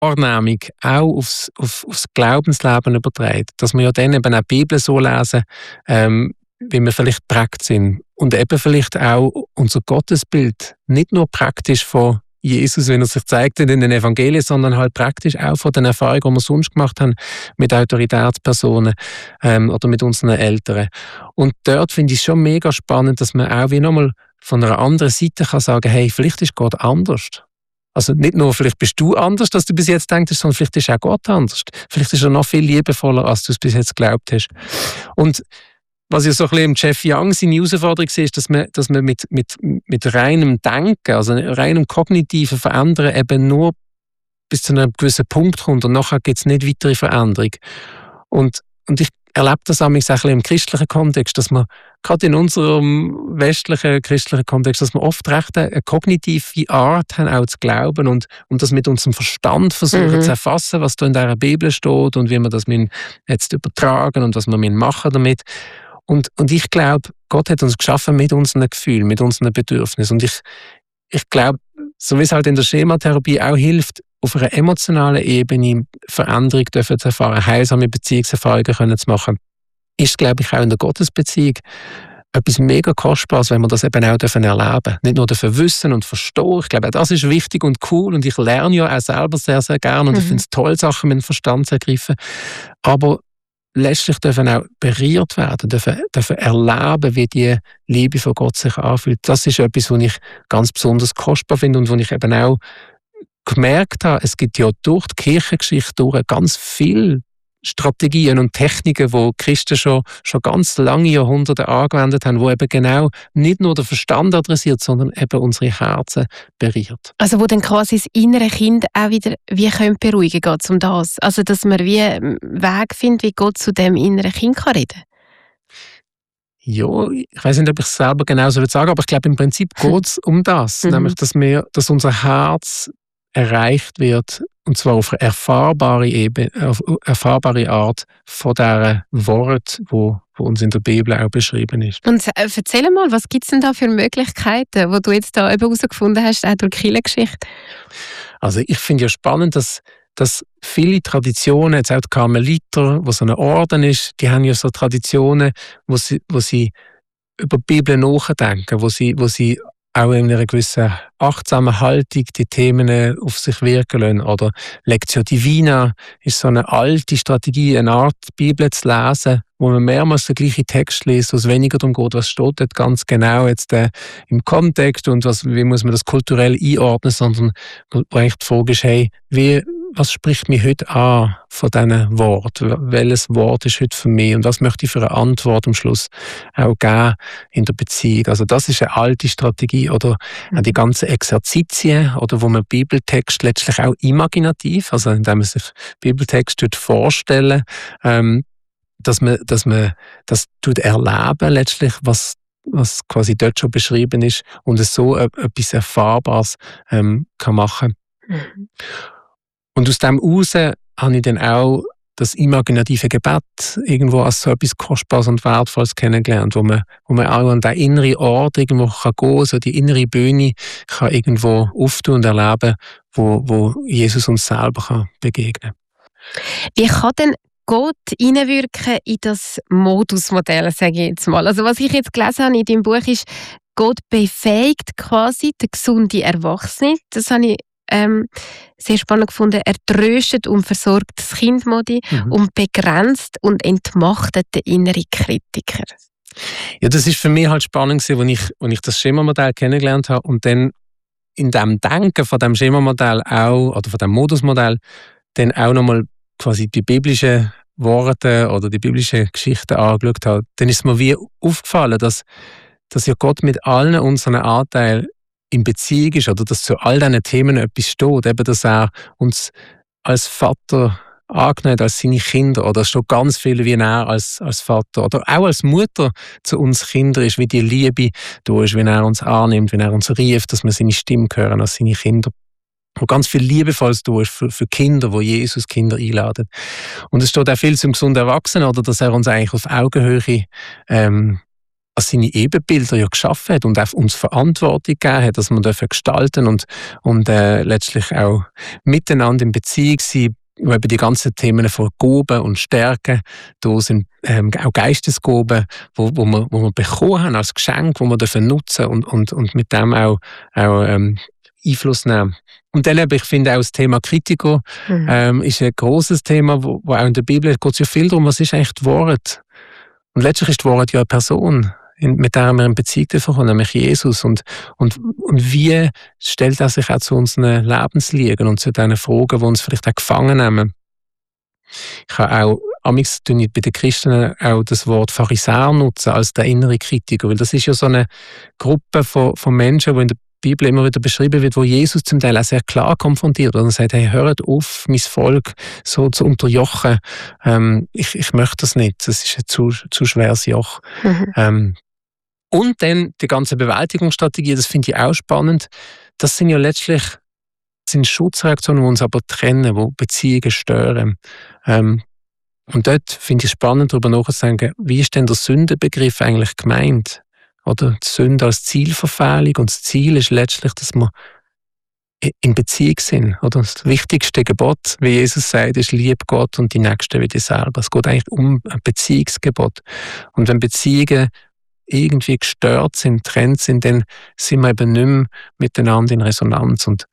Wahrnehmung auch aufs Glaubensleben überträgt. Dass wir ja dann eben auch die Bibel so lesen, wie wir vielleicht geprägt sind. Und eben vielleicht auch unser Gottesbild nicht nur praktisch von Jesus, wenn er sich zeigt in den Evangelien, sondern halt praktisch auch von den Erfahrungen, die wir sonst gemacht haben mit Autoritätspersonen oder mit unseren Eltern. Und dort finde ich es schon mega spannend, dass man auch wie nochmal von einer anderen Seite kann sagen, hey, vielleicht ist Gott anders. Also nicht nur, vielleicht bist du anders, als du bis jetzt denkst, sondern vielleicht ist auch Gott anders. Vielleicht ist er noch viel liebevoller, als du es bis jetzt geglaubt hast. Und was ja so ein bisschen im Jeff Young seine Herausforderung ist, dass man mit reinem Denken, also reinem kognitiven Verändern eben nur bis zu einem gewissen Punkt kommt und nachher gibt es nicht weitere Veränderung. Und ich erlebe das auch ein bisschen im christlichen Kontext, dass man gerade in unserem westlichen christlichen Kontext, dass wir oft recht eine kognitive Art haben, auch zu glauben und das mit unserem Verstand versuchen zu erfassen, was da in dieser Bibel steht und wie wir das jetzt übertragen und was wir machen damit. Und ich glaube, Gott hat uns geschaffen mit unseren Gefühlen, mit unseren Bedürfnissen. Und ich glaube, so wie es halt in der Schematherapie auch hilft, auf einer emotionalen Ebene Veränderung zu erfahren, heilsame Beziehungserfahrungen zu machen, ist, glaube ich, auch in der Gottesbeziehung etwas mega Kostbares, wenn wir das eben auch erleben dürfen. Nicht nur wissen und verstehen. Ich glaube, das ist wichtig und cool und ich lerne ja auch selber sehr, sehr gerne und ich finde es toll, Sachen mit dem Verstand zu ergreifen. Aber letztlich dürfen auch berührt werden, dürfen erleben, wie die Liebe von Gott sich anfühlt. Das ist etwas, was ich ganz besonders kostbar finde und wo ich eben auch gemerkt habe, es gibt ja durch die Kirchengeschichte durch ganz viele Strategien und Techniken, die Christen schon ganz lange Jahrhunderte angewendet haben, wo eben genau nicht nur den Verstand adressiert, sondern eben unsere Herzen berührt. Also wo dann quasi das innere Kind auch wieder wie beruhigen geht es um das. Also dass man wie einen Weg findet, wie Gott zu dem inneren Kind kann reden. Ja, ich weiß nicht, ob ich es selber genau so sagen würde, aber ich glaube, im Prinzip geht es um das. Nämlich, dass unser Herz erreicht wird, und zwar auf eine erfahrbare Ebene, auf eine erfahrbare Art von diesen Worten, wo uns in der Bibel auch beschrieben ist. Und erzähl mal, was gibt es denn da für Möglichkeiten, die du jetzt da eben herausgefunden hast, auch durch die Kirchengeschichte? Also ich finde ja spannend, dass viele Traditionen, jetzt auch die Karmeliter, wo so ein Orden ist, die haben ja so Traditionen, wo sie über die Bibel nachdenken, wo sie auch in einer gewissen achtsamen Haltung die Themen auf sich wirken lassen. Oder Lectio Divina ist so eine alte Strategie, eine Art Bibel zu lesen, wo man mehrmals den gleichen Text liest, wo es weniger darum geht, was steht dort ganz genau jetzt im Kontext und wie muss man das kulturell einordnen, sondern wo eigentlich die Frage ist, hey, was spricht mich heute an von diesen Worten? Welches Wort ist heute für mich? Und was möchte ich für eine Antwort am Schluss auch geben in der Beziehung? Also das ist eine alte Strategie. Oder auch die ganzen Exerzitien, oder wo man Bibeltext letztlich auch imaginativ, also indem man sich Bibeltext vorstellen, dass man das erleben letztlich, was quasi dort schon beschrieben ist und es so etwas Erfahrbares kann machen. Und aus dem heraus habe ich dann auch das imaginative Gebet irgendwo als so etwas Kostbares und Wertvolles kennengelernt, wo man auch an den inneren Ort irgendwo kann gehen, so die innere Bühne kann irgendwo auftun und erleben, wo Jesus uns selber kann begegnen. Wie kann denn Gott hineinwirken in das Modusmodell, sage ich jetzt mal? Also was ich jetzt gelesen habe in deinem Buch ist, Gott befähigt quasi den gesunden Erwachsenen. Das habe ich sehr spannend gefunden. Er tröstet und versorgt das Kind und begrenzt und entmachtet den inneren Kritiker. Ja, das ist für mich halt spannend gewesen, als ich das Schemamodell kennengelernt habe und dann in dem Denken von dem Schemamodell auch, oder von dem Modusmodell, dann auch nochmal quasi die biblischen Worte oder die biblischen Geschichten angeschaut habe. Dann ist mir wie aufgefallen, dass ja Gott mit allen unseren Anteilen in Beziehung ist oder dass zu all diesen Themen etwas steht, eben, dass er uns als Vater angenommen hat, als seine Kinder, oder es steht ganz viel wie er als Vater oder auch als Mutter zu uns Kindern ist, wie die Liebe da ist, wenn er uns annimmt, wenn er uns rief, dass wir seine Stimme hören als seine Kinder. Und ganz viel Liebevolles da ist für Kinder, wo Jesus Kinder einladet. Und es steht auch viel zum gesunden Erwachsenen, oder dass er uns eigentlich auf Augenhöhe als seine Ebenbilder ja geschaffen hat und auch uns Verantwortung gegeben hat, dass wir gestalten und letztlich auch miteinander in Beziehung sein, wo eben die ganzen Themen von Gaben und Stärken da sind, auch Geistesgaben, wo wir bekommen haben als Geschenk, wo wir nutzen und mit dem auch Einfluss nehmen. Und dann ich finde auch das Thema Kritiker ist ein grosses Thema, wo auch in der Bibel geht es ja viel darum, was ist eigentlich die Wahrheit? Und letztlich ist die Wahrheit ja eine Person, mit der wir in Beziehung kommen, nämlich Jesus. Und wie stellt er sich auch zu unseren Lebensliegen und zu diesen Fragen, die uns vielleicht auch gefangen nehmen? Ich habe auch bei den Christen auch das Wort Pharisäer nutzen als der innere Kritiker, weil das ist ja so eine Gruppe von Menschen, die in der Bibel immer wieder beschrieben wird, wo Jesus zum Teil auch sehr klar konfrontiert und sagt, hey, hört auf, mein Volk so zu unterjochen. Ich möchte das nicht, das ist ein zu schweres Joch. Und dann die ganze Bewältigungsstrategie, das finde ich auch spannend. Das sind ja letztlich Schutzreaktionen, die uns aber trennen, die Beziehungen stören. Und dort finde ich es spannend, darüber nachzudenken, wie ist denn der Sündenbegriff eigentlich gemeint? Oder die Sünde als Zielverfehlung. Und das Ziel ist letztlich, dass wir in Beziehung sind. Oder das wichtigste Gebot, wie Jesus sagt, ist lieb Gott und die Nächsten wie dich selber. Es geht eigentlich um ein Beziehungsgebot. Und wenn Beziehungen irgendwie gestört sind, getrennt sind, dann sind wir eben nicht mehr miteinander in Resonanz. Und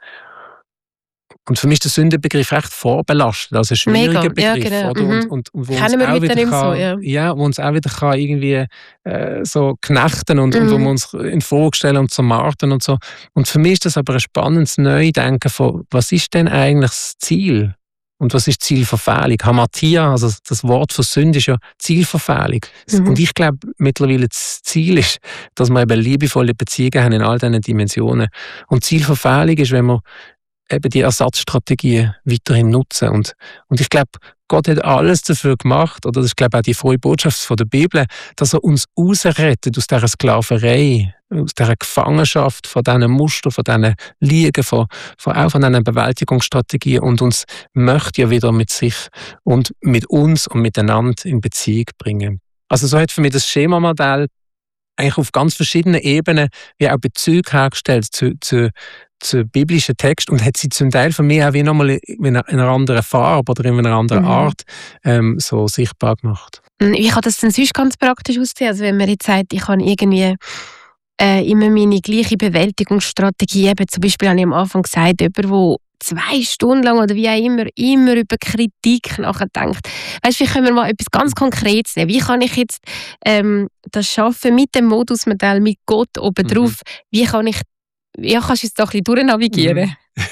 für mich ist der Sündenbegriff recht vorbelastet, also ein schwieriger Begriff. Ja, genau. Oder? Und wo kennen wir mit dem so, ja, wo uns auch wieder kann irgendwie so knechten und wo wir uns in Frage stellen und zermartern und so. Und für mich ist das aber ein spannendes Neudenken von, was ist denn eigentlich das Ziel? Und was ist Zielverfehlung? Hamartia, also das Wort für Sünde ist ja Zielverfehlung. Und ich glaube mittlerweile das Ziel ist, dass wir eben liebevolle Beziehungen haben in all diesen Dimensionen. Und Zielverfehlung ist, wenn wir eben die Ersatzstrategien weiterhin nutzen. Und ich glaube, Gott hat alles dafür gemacht, oder das ist, glaube ich, auch die frohe Botschaft von der Bibel, dass er uns rausrettet aus dieser Sklaverei, aus dieser Gefangenschaft, von diesen Mustern, von diesen Liegen, von diesen Bewältigungsstrategien und uns möchte ja wieder mit sich und mit uns und miteinander in Beziehung bringen. Also so hat für mich das Schemamodell eigentlich auf ganz verschiedenen Ebenen wie auch Bezüge hergestellt zu biblischen Text und hat sie zum Teil für mich auch wie nochmal in einer anderen Farbe oder in einer anderen Art so sichtbar gemacht. Wie kann das denn sonst ganz praktisch aussehen? Also wenn man jetzt sagt, ich habe irgendwie immer meine gleiche Bewältigungsstrategie, eben zum Beispiel habe ich am Anfang gesagt, jemand, der 2 Stunden lang oder wie auch immer über Kritik nachdenkt. Weißt du, wie können wir mal etwas ganz Konkretes nehmen? Wie kann ich jetzt das schaffen mit dem Modusmodell, mit Gott obendrauf? Wie kann ich, kannst du jetzt da ein bisschen durchnavigieren?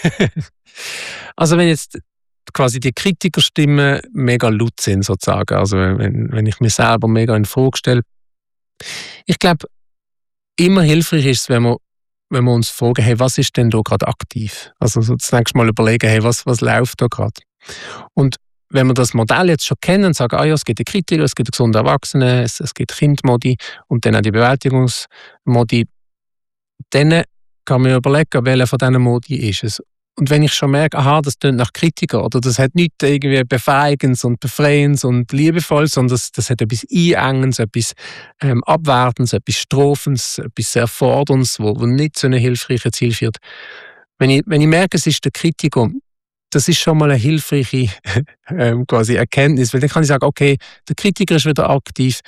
Also wenn jetzt quasi die Kritikerstimmen mega laut sind sozusagen, also wenn ich mir selber mega in Frage stelle, ich glaube, immer hilfreich ist es, wenn wir uns fragen, hey, was ist denn da gerade aktiv? Also so das nächste Mal überlegen, hey, was läuft da gerade? Und wenn wir das Modell jetzt schon kennen und sagen, ja, es gibt die Kritiker, es gibt die gesunde Erwachsene, es gibt Kindmodi und dann auch die Bewältigungsmodi, dann kann man überlegen, welcher von diesen Modi ist es. Und wenn ich schon merke, aha, das klingt nach Kritiker oder das hat nichts irgendwie Befreiendes und Befreiendes und Liebevolles, sondern das hat etwas Einengendes, etwas Abwertendes, etwas Strafendes, etwas sehr Forderndes, wo nicht zu einem hilfreichen Ziel führt. Wenn ich merke, es ist der Kritiker, das ist schon mal eine hilfreiche quasi Erkenntnis, weil dann kann ich sagen, okay, der Kritiker ist wieder aktiv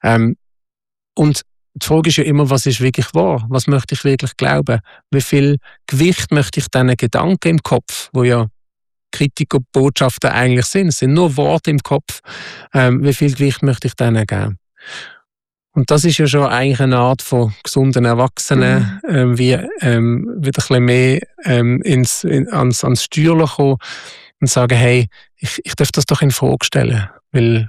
und die Frage ist ja immer, was ist wirklich wahr? Was möchte ich wirklich glauben? Wie viel Gewicht möchte ich diesen Gedanken im Kopf, wo ja Kritikerbotschaften eigentlich sind? Es sind nur Worte im Kopf. Wie viel Gewicht möchte ich denen geben? Und das ist ja schon eigentlich eine Art von gesunden Erwachsenen, wie wieder ein bisschen mehr ans Steuerle kommen und sagen, hey, ich darf das doch in Frage stellen, weil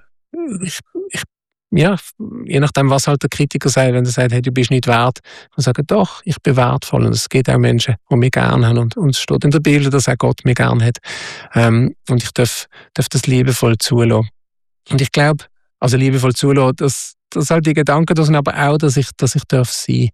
ja, je nachdem, was halt der Kritiker sagt, wenn er sagt, hey, du bist nicht wert, dann sagen, doch, ich bin wertvoll. Und es gibt auch Menschen, die mich gerne haben. Und es steht in der Bibel, dass auch Gott mich gerne hat. Und ich darf das liebevoll zulassen. Und ich glaube, also liebevoll zulassen, dass halt die Gedanken da sind, aber auch, dass ich darf sein.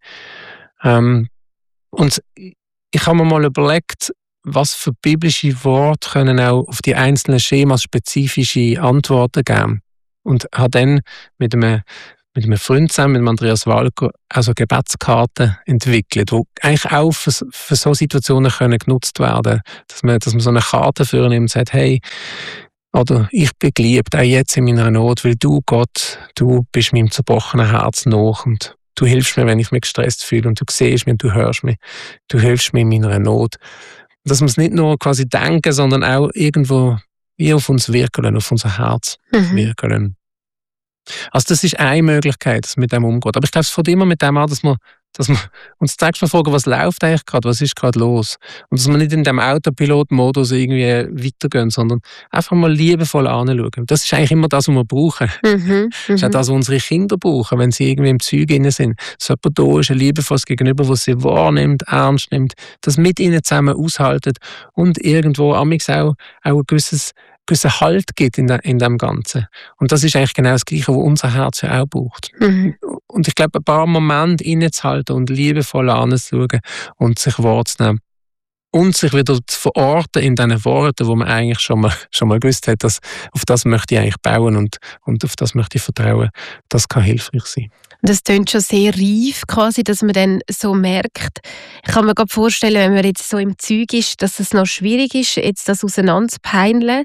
Und ich habe mir mal überlegt, was für biblische Worte können auch auf die einzelnen Schemas spezifische Antworten geben. Und habe dann mit einem mit einem Freund zusammen, mit Andreas Walker, also Gebetskarten entwickelt, die eigentlich auch für so Situationen können genutzt werden, dass man so eine Karte vornimmt und sagt, hey, oder ich bin geliebt, auch jetzt in meiner Not, weil du, Gott, du bist meinem zerbrochenen Herz nach und du hilfst mir, wenn ich mich gestresst fühle und du siehst mich und du hörst mich, du hilfst mir in meiner Not. Dass wir es nicht nur quasi denken, sondern auch irgendwo wie auf uns wirken, auf unser Herz wirken. Also das ist eine Möglichkeit, dass man mit dem umgeht. Aber ich glaube, es fängt immer mit dem an, dass wir uns zuerst mal fragen, was läuft eigentlich gerade, was ist gerade los? Und dass wir nicht in dem Autopilot-Modus irgendwie weitergehen, sondern einfach mal liebevoll anschauen. Das ist eigentlich immer das, was wir brauchen. Das ist auch das, was unsere Kinder brauchen, wenn sie irgendwie im Zeug drin sind. So jemand da ist, ein liebevolles Gegenüber, das sie wahrnimmt, ernst nimmt, das mit ihnen zusammen aushaltet und irgendwo amigs auch ein gewissen Halt gibt in dem Ganzen. Und das ist eigentlich genau das Gleiche, was unser Herz ja auch braucht. Und ich glaube, ein paar Momente innezuhalten und liebevoll anzuschauen und sich wahrzunehmen. Und sich wieder zu verorten in diesen Worten, wo man eigentlich schon mal gewusst hat, dass auf das möchte ich eigentlich bauen und auf das möchte ich vertrauen. Das kann hilfreich sein. Das klingt schon sehr reif, quasi, dass man dann so merkt. Ich kann mir gerade vorstellen, wenn man jetzt so im Zeug ist, dass es noch schwierig ist, jetzt das auseinanderzupeilen.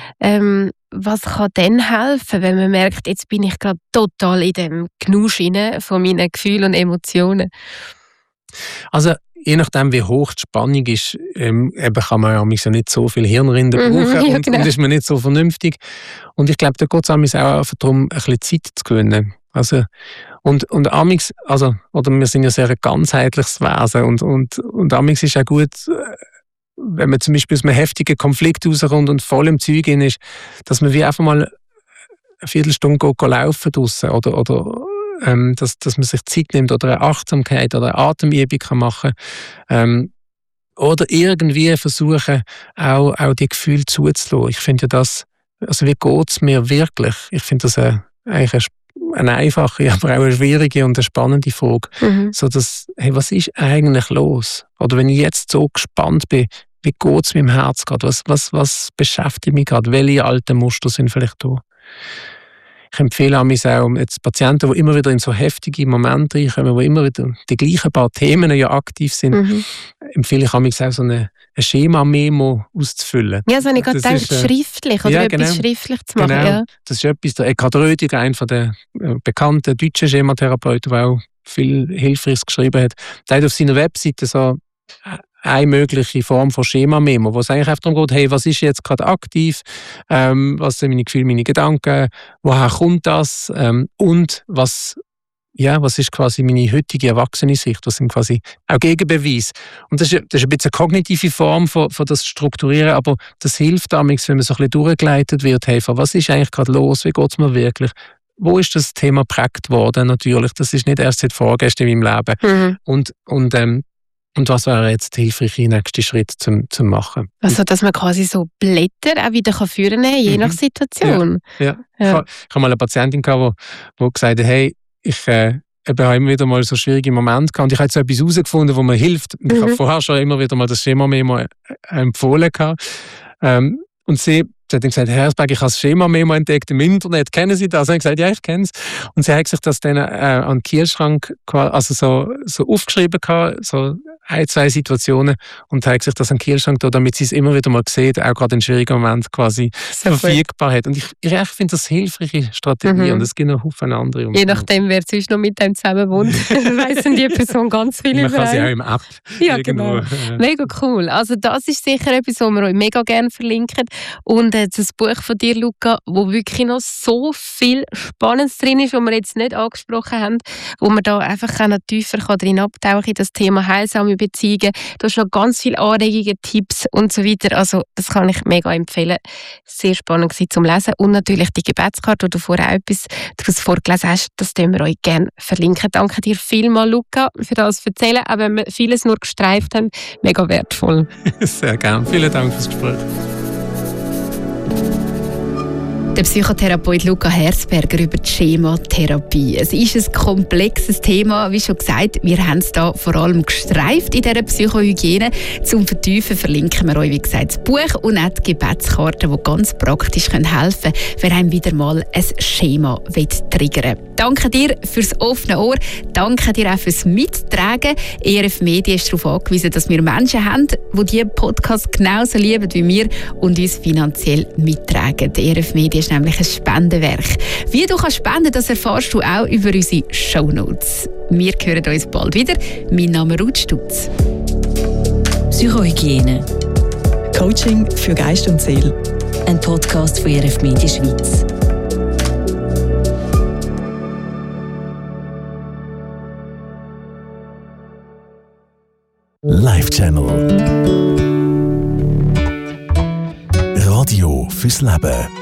Was kann dann helfen, wenn man merkt, jetzt bin ich gerade total in dem Genusch von meinen Gefühlen und Emotionen? Also, je nachdem, wie hoch die Spannung ist, eben kann man ja nicht so viel Hirnrinde brauchen ja, und ist man nicht so vernünftig. Und ich glaube, da geht es auch einfach darum, ein bisschen Zeit zu gewinnen. Also, und amigs, also, oder wir sind ja sehr ein ganzheitliches Wesen und amigs ist auch gut, wenn man zum Beispiel aus einem heftigen Konflikt rauskommt und voll im Zeug ist, dass man wie einfach mal eine Viertelstunde laufen draussen oder dass man sich Zeit nimmt oder eine Achtsamkeit oder eine Atemübung kann machen oder irgendwie versuchen, auch die Gefühle zuzulassen. Ich finde ja das, also wie geht es mir wirklich? Ich finde das eigentlich eine einfache, aber auch eine schwierige und eine spannende Frage. So dass, hey, was ist eigentlich los? Oder wenn ich jetzt so gespannt bin, wie geht es meinem Herz gerade? Was beschäftigt mich gerade? Welche alten Muster sind vielleicht da? Ich empfehle auch jetzt Patienten, die immer wieder in so heftige Momente reinkommen, wo immer wieder die gleichen paar Themen ja aktiv sind, empfehle ich auch so ein Schema-Memo auszufüllen. Ja, das habe ich gerade gedacht, schriftlich oder etwas schriftlich zu machen. Genau. Ja. Das ist etwas, der Eckhard Rödiger, einer der bekannten deutschen Schematherapeuten, der auch viel Hilfreiches geschrieben hat, der hat auf seiner Webseite so eine mögliche Form von Schema-Memo, wo es eigentlich einfach darum geht, hey, was ist jetzt gerade aktiv, was sind meine Gefühle, meine Gedanken, woher kommt das und was ist quasi meine heutige erwachsene Sicht, was sind quasi auch Gegenbeweise. Und das ist ein bisschen eine kognitive Form von das Strukturieren, aber das hilft damals, wenn man so ein bisschen durchgeleitet wird, hey, was ist eigentlich gerade los, wie geht es mir wirklich? Wo ist das Thema geprägt worden? Natürlich, das ist nicht erst seit vorgestern in meinem Leben. Und was wäre jetzt der hilfreiche nächste Schritt zum machen? Also, dass man quasi so Blätter auch wieder führen kann, je nach Situation. Ja. Ich habe mal eine Patientin gehabt, die gesagt hat, hey, ich habe immer wieder mal so schwierige Momente gehabt und ich habe jetzt so etwas herausgefunden, wo mir hilft. Ich habe vorher schon immer wieder mal das Schema-Memo empfohlen gehabt. Und sie hat dann gesagt, Herr Hersberg, ich habe das Schema-Memo entdeckt im Internet, kennen Sie das? Und ich gesagt, ja, ich kenne es. Und sie hat sich das dann an den Kühlschrank also so aufgeschrieben gehabt, so 1-2 Situationen, und hat sich das an den Kühlschrank da, damit sie es immer wieder mal sieht, auch gerade in schwierigen Momenten quasi verfügbar hat. Und ich finde das hilfreiche Strategie und es gibt noch Haufen andere. Je nachdem, wer sonst noch mit einem zusammen wohnt, weiss die Person ganz viel über. Man kann sie auch im App irgendwo. Genau. Mega cool. Also das ist sicher etwas, was wir euch mega gerne verlinken. Und das Buch von dir, Luca, wo wirklich noch so viel Spannendes drin ist, was wir jetzt nicht angesprochen haben, wo man da einfach noch tiefer drin abtauchen in das Thema heilsame Beziehungen. Da hast noch ganz viele Anregungen, Tipps und so weiter. Also das kann ich mega empfehlen. Sehr spannend zum Lesen. Und natürlich die Gebetskarte, wo du vorher auch etwas daraus vorgelesen hast, das tun wir euch gerne verlinken. Danke dir vielmals, Luca, für das Erzählen. Auch wenn wir vieles nur gestreift haben, mega wertvoll. Sehr gerne. Vielen Dank fürs Gespräch. Der Psychotherapeut Luca Herzberger über die Schematherapie. Es ist ein komplexes Thema, wie schon gesagt. Wir haben es da vor allem gestreift in dieser Psychohygiene. Zum Vertiefen verlinken wir euch, wie gesagt, das Buch und auch die Gebetskarten, die ganz praktisch helfen können, wer einem wieder mal ein Schema triggern will. Danke dir fürs offene Ohr. Danke dir auch fürs Mittragen. ERF Media ist darauf angewiesen, dass wir Menschen haben, die diesen Podcast genauso lieben wie wir und uns finanziell mittragen. Die ERF Media ist nämlich ein Spendenwerk. Wie du kannst spenden, das erfährst du auch über unsere Shownotes. Wir hören uns bald wieder. Mein Name ist Ruth Stutz. Psychohygiene. Coaching für Geist und Seele. Ein Podcast von ERF Media Schweiz. Live Channel. Radio fürs Leben.